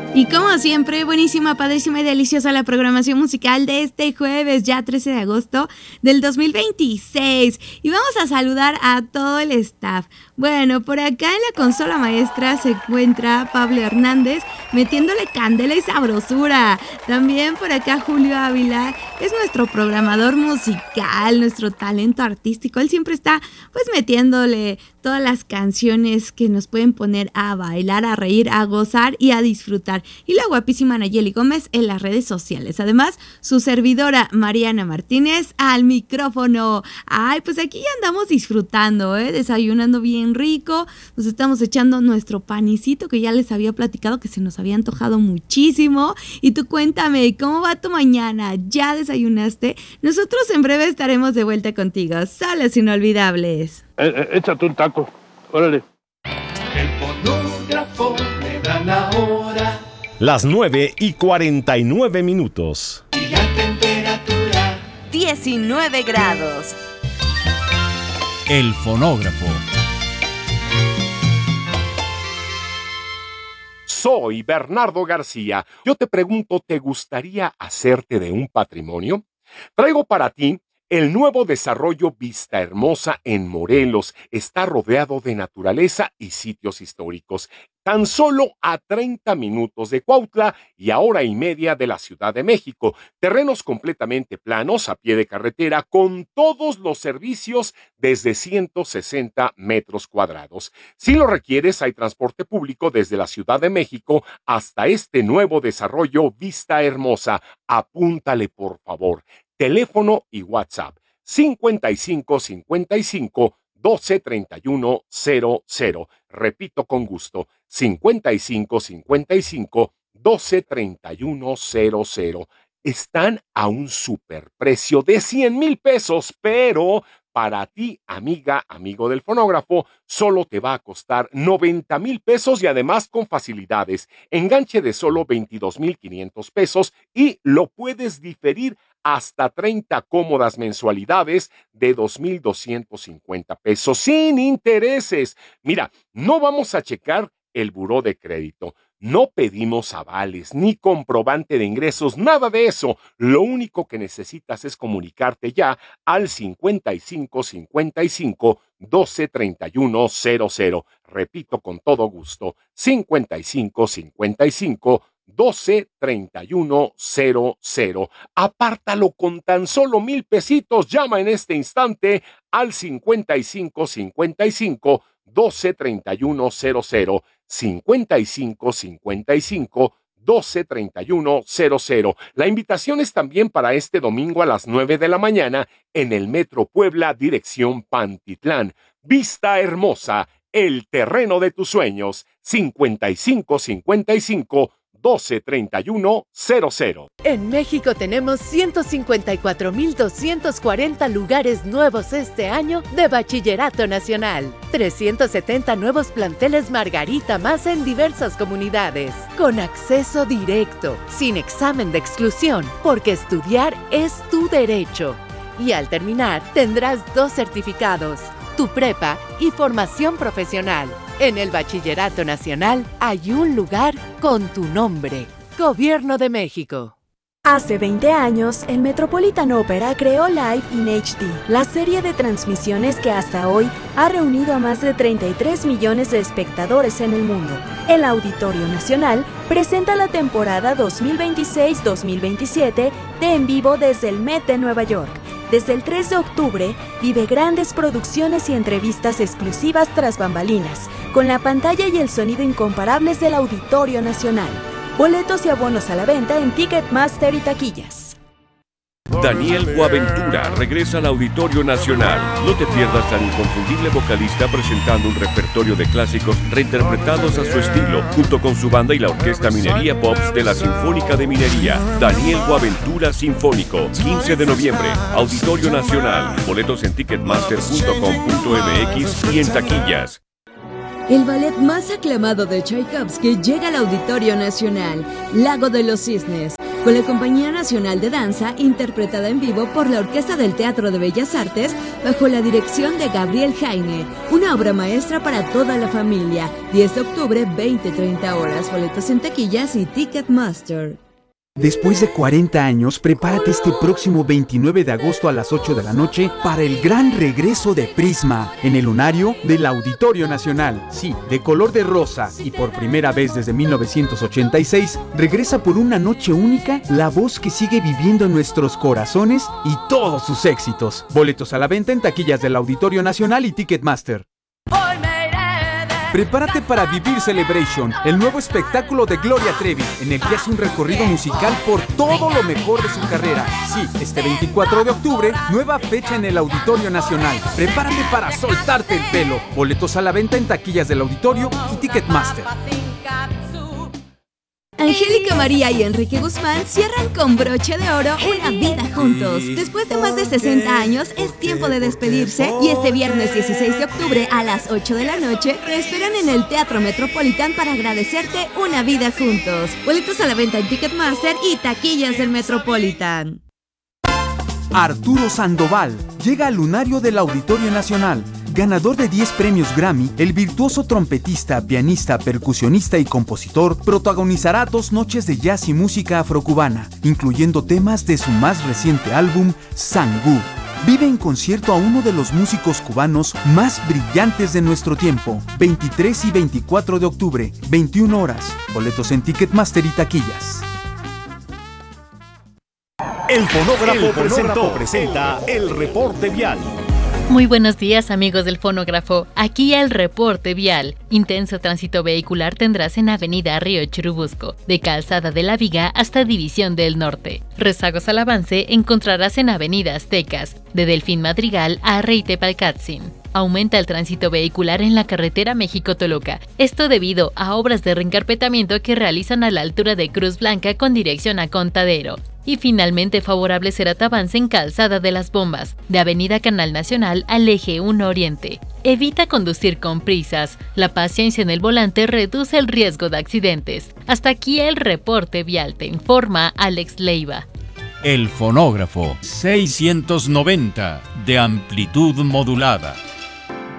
Y como siempre, buenísima, padrísima y deliciosa la programación musical de este jueves, ya 13 de agosto del 2026. Y vamos a saludar a todo el staff. Bueno, por acá en la consola maestra se encuentra Pablo Hernández metiéndole candela y sabrosura. También por acá Julio Ávila es nuestro programador musical, nuestro talento artístico. Él siempre está pues metiéndole todas las canciones que nos pueden poner a bailar, a reír, a gozar y a disfrutar. Y la guapísima Nayeli Gómez en las redes sociales. Además, su servidora Mariana Martínez al micrófono. Ay, pues aquí ya andamos disfrutando, desayunando bien rico. Nos estamos echando nuestro panicito que ya les había platicado que se nos había antojado muchísimo. Y tú cuéntame, ¿cómo va tu mañana? ¿Ya desayunaste? Nosotros en breve estaremos de vuelta contigo. Solos inolvidables. Échate un taco, órale. El fonógrafo me da la hora. Las 9:49. Y la temperatura 19 grados. El fonógrafo. Soy Bernardo García. Yo te pregunto, ¿te gustaría hacerte de un patrimonio? Traigo para ti el nuevo desarrollo Vista Hermosa en Morelos. Está rodeado de naturaleza y sitios históricos. Tan solo a 30 minutos de Cuautla y a hora y media de la Ciudad de México. Terrenos completamente planos, a pie de carretera, con todos los servicios desde 160 metros cuadrados. Si lo requieres, hay transporte público desde la Ciudad de México hasta este nuevo desarrollo Vista Hermosa. Apúntale, por favor. Teléfono y WhatsApp 5555 123100. Repito con gusto, 5555 123100. Están a un superprecio de 100,000 pesos, pero para ti, amiga, amigo del fonógrafo, solo te va a costar 90,000 pesos y además con facilidades. Enganche de solo 22,500 pesos y lo puedes diferir hasta 30 cómodas mensualidades de 2,250 pesos sin intereses. Mira, no vamos a checar el buró de crédito. No pedimos avales ni comprobante de ingresos, nada de eso. Lo único que necesitas es comunicarte ya al 5555 123100. Repito con todo gusto, 5555 123100. Apártalo con tan solo 1,000 pesitos. Llama en este instante al 5555 123100. 5555 123100. La invitación es también para este domingo a las 9 de la mañana en el Metro Puebla, dirección Pantitlán. Vista Hermosa, el terreno de tus sueños. 5555 123100. En México tenemos 154,240 lugares nuevos este año de Bachillerato Nacional. 370 nuevos planteles Margarita más en diversas comunidades. Con acceso directo, sin examen de exclusión, porque estudiar es tu derecho. Y al terminar, tendrás 2 certificados, tu prepa y formación profesional. En el Bachillerato Nacional hay un lugar con tu nombre. Gobierno de México. Hace 20 años, el Metropolitan Opera creó Live in HD, la serie de transmisiones que hasta hoy ha reunido a más de 33 millones de espectadores en el mundo. El Auditorio Nacional presenta la temporada 2026-2027 de En Vivo desde el Met de Nueva York. Desde el 3 de octubre, vive grandes producciones y entrevistas exclusivas tras bambalinas, con la pantalla y el sonido incomparables del Auditorio Nacional. Boletos y abonos a la venta en Ticketmaster y taquillas. Daniel Boaventura regresa al Auditorio Nacional. No te pierdas al inconfundible vocalista presentando un repertorio de clásicos reinterpretados a su estilo, junto con su banda y la Orquesta Minería Pops de la Sinfónica de Minería. Daniel Boaventura Sinfónico, 15 de noviembre, Auditorio Nacional. Boletos en ticketmaster.com.mx y en taquillas. El ballet más aclamado de Tchaikovsky llega al Auditorio Nacional, Lago de los Cisnes. con la Compañía Nacional de Danza, interpretada en vivo por la Orquesta del Teatro de Bellas Artes, bajo la dirección de Gabriel Jaime. Una obra maestra para toda la familia. 10 de octubre, 20-30 horas. Boletos en taquillas y Ticketmaster. Después de 40 años, prepárate este próximo 29 de agosto a las 8 de la noche para el gran regreso de Prisma en el lunario del Auditorio Nacional. Sí, de color de rosa y por primera vez desde 1986, regresa por una noche única la voz que sigue viviendo en nuestros corazones y todos sus éxitos. Boletos a la venta en taquillas del Auditorio Nacional y Ticketmaster. Prepárate para vivir Celebration, el nuevo espectáculo de Gloria Trevi, en el que hace un recorrido musical por todo lo mejor de su carrera. Sí, este 24 de octubre, nueva fecha en el Auditorio Nacional. Prepárate para soltarte el pelo. Boletos a la venta en taquillas del Auditorio y Ticketmaster. Angélica María y Enrique Guzmán cierran con broche de oro una vida juntos. Después de más de 60 años, es tiempo de despedirse y este viernes 16 de octubre a las 8 de la noche te esperan en el Teatro Metropolitan para agradecerte una vida juntos. Boletos a la venta en Ticketmaster y taquillas del Metropolitan. Arturo Sandoval llega al lunario del Auditorio Nacional. Ganador de 10 premios Grammy, el virtuoso trompetista, pianista, percusionista y compositor protagonizará 2 noches de jazz y música afrocubana, incluyendo temas de su más reciente álbum, Sangú. Vive en concierto a uno de los músicos cubanos más brillantes de nuestro tiempo. 23 y 24 de octubre, 21 horas. Boletos en Ticketmaster y taquillas. El Fonógrafo presenta el reporte vial. Muy buenos días, amigos del Fonógrafo. Aquí el reporte vial. Intenso tránsito vehicular tendrás en Avenida Río Churubusco, de Calzada de la Viga hasta División del Norte. Rezagos al avance encontrarás en Avenida Aztecas, de Delfín Madrigal a Rey Tepalcatzin. Aumenta el tránsito vehicular en la carretera México-Toluca. Esto debido a obras de reencarpetamiento que realizan a la altura de Cruz Blanca con dirección a Contadero. Y finalmente favorable será tu avance en Calzada de las Bombas, de Avenida Canal Nacional al Eje 1 Oriente. Evita conducir con prisas. La paciencia en el volante reduce el riesgo de accidentes. Hasta aquí el reporte vial, te informa Alex Leiva. El Fonógrafo 690 de amplitud modulada.